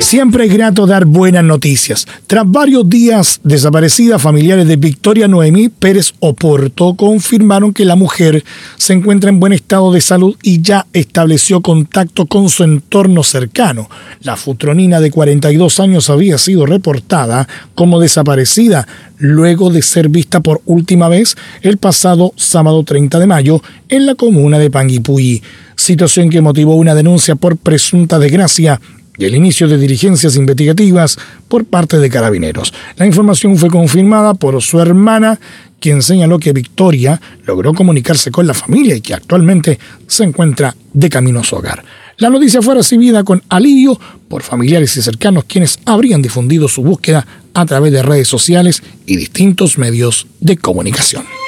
Siempre es grato dar buenas noticias. Tras varios días desaparecida, familiares de Victoria Noemí Pérez Oporto confirmaron que la mujer se encuentra en buen estado de salud y ya estableció contacto con su entorno cercano. La futronina de 42 años había sido reportada como desaparecida luego de ser vista por última vez el pasado sábado 30 de mayo en la comuna de Panguipulli, situación que motivó una denuncia por presunta desgracia y el inicio de diligencias investigativas por parte de Carabineros. La información fue confirmada por su hermana, quien señaló que Victoria logró comunicarse con la familia y que actualmente se encuentra de camino a su hogar. La noticia fue recibida con alivio por familiares y cercanos quienes habrían difundido su búsqueda a través de redes sociales y distintos medios de comunicación.